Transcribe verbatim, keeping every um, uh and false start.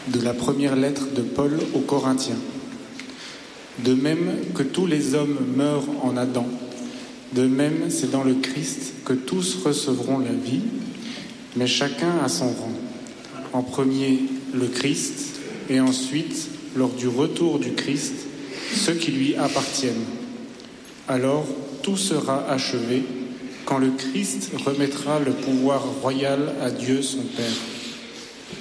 De la première lettre de Paul aux Corinthiens. De même que tous les hommes meurent en Adam, de même c'est dans le Christ que tous recevront la vie, mais chacun à son rang. En premier, le Christ, et ensuite, lors du retour du Christ, ceux qui lui appartiennent. Alors, tout sera achevé quand le Christ remettra le pouvoir royal à Dieu son Père.